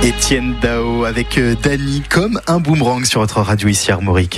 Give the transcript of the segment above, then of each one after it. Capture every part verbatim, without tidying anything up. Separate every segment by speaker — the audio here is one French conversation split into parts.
Speaker 1: Étienne Dao avec Dany comme un boomerang sur votre radio ici Armorique.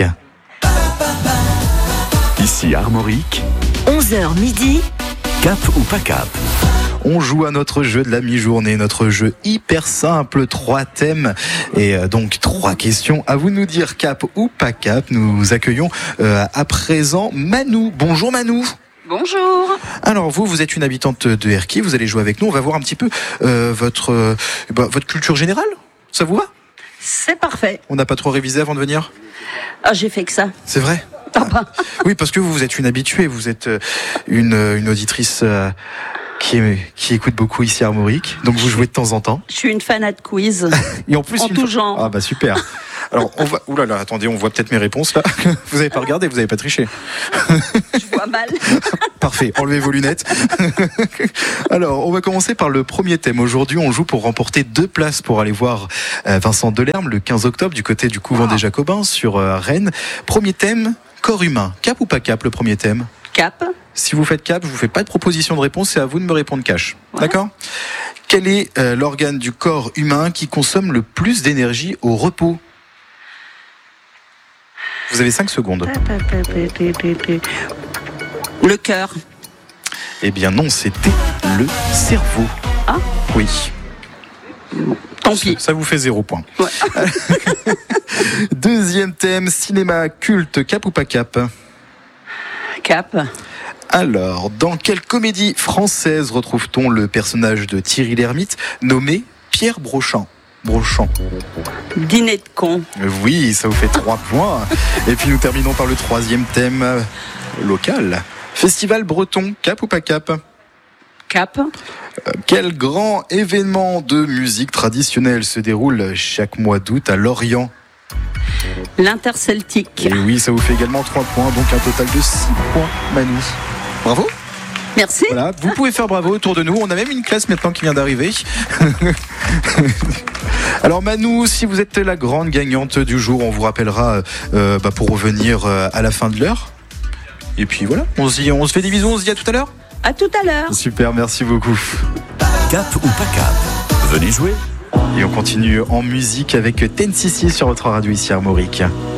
Speaker 2: Ici Armorique,
Speaker 3: onze heures midi,
Speaker 2: cap ou pas cap?
Speaker 1: On joue à notre jeu de la mi-journée, notre jeu hyper simple, trois thèmes et donc trois questions. À vous de nous dire cap ou pas cap. Nous accueillons euh, à présent Manou. Bonjour Manou.
Speaker 4: Bonjour.
Speaker 1: Alors vous, vous êtes une habitante de Erquy, vous allez jouer avec nous. On va voir un petit peu euh, votre, euh, bah, votre culture générale. Ça vous va?
Speaker 4: C'est parfait.
Speaker 1: On n'a pas trop révisé avant de venir?
Speaker 4: Ah, j'ai fait que ça.
Speaker 1: C'est vrai?
Speaker 4: Ah bah.
Speaker 1: Oui, parce que vous, vous êtes une habituée, vous êtes une, une auditrice euh, qui, qui écoute beaucoup ici à Armorique, donc vous jouez de temps en temps.
Speaker 4: Je suis une fanat de quiz.
Speaker 1: Et en plus,
Speaker 4: en
Speaker 1: une
Speaker 4: tout
Speaker 1: fa...
Speaker 4: genre.
Speaker 1: Ah bah super. Alors, on va... Ouh là là, attendez, on voit peut-être mes réponses là. Vous n'avez pas regardé, vous n'avez pas triché.
Speaker 4: Je vois mal.
Speaker 1: Parfait, enlevez vos lunettes. Alors, on va commencer par le premier thème. Aujourd'hui, on joue pour remporter deux places pour aller voir Vincent Delerme le quinze octobre du côté du couvent oh. des Jacobins sur Rennes. Premier thème, corps humain. Cap ou pas cap, le premier thème?
Speaker 4: Cap.
Speaker 1: Si vous faites cap, je vous fais pas de proposition de réponse, c'est à vous de me répondre cash. Ouais. D'accord? Quel est euh, l'organe du corps humain qui consomme le plus d'énergie au repos? Vous avez cinq secondes.
Speaker 4: Le cœur.
Speaker 1: Eh bien non, c'était le cerveau.
Speaker 4: Ah?
Speaker 1: Oui.
Speaker 4: Tant pis.
Speaker 1: Ça vous fait zéro point.
Speaker 4: Ouais.
Speaker 1: Deuxième thème, cinéma culte, cap ou pas cap?
Speaker 4: Cap.
Speaker 1: Alors, dans quelle comédie française retrouve-t-on le personnage de Thierry Lhermitte nommé Pierre Brochant? Brochant.
Speaker 4: Dîner de con.
Speaker 1: Oui, ça vous fait trois points. Et puis nous terminons par le troisième thème euh, local. Festival breton, cap ou pas cap?
Speaker 4: Cap.
Speaker 1: Euh, quel grand événement de musique traditionnelle se déroule chaque mois d'août à Lorient?
Speaker 4: L'Interceltique.
Speaker 1: Et oui, ça vous fait également trois points, donc un total de six points, Manu. Bravo.
Speaker 4: Merci.
Speaker 1: Voilà, vous pouvez faire bravo autour de nous. On a même une classe maintenant qui vient d'arriver. Alors Manu, si vous êtes la grande gagnante du jour, on vous rappellera euh, bah, pour revenir euh, à la fin de l'heure. Et puis voilà, on se dit, on se fait des bisous, on se dit à tout à l'heure.
Speaker 4: À tout à l'heure.
Speaker 1: Super, merci beaucoup.
Speaker 2: Cap ou pas cap? Venez jouer.
Speaker 1: Et on continue en musique avec Ten Sissi sur votre radio ici à Armorique.